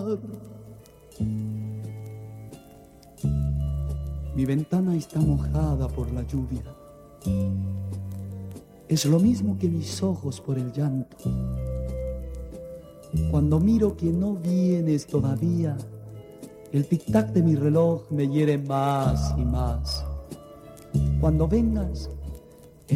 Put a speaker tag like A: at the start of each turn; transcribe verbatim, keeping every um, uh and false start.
A: mar. Mi ventana está mojada por la lluvia. Es lo mismo que mis ojos por el llanto. Cuando miro que no vienes todavía, el tic-tac de mi reloj me hiere más y más. Cuando vengas,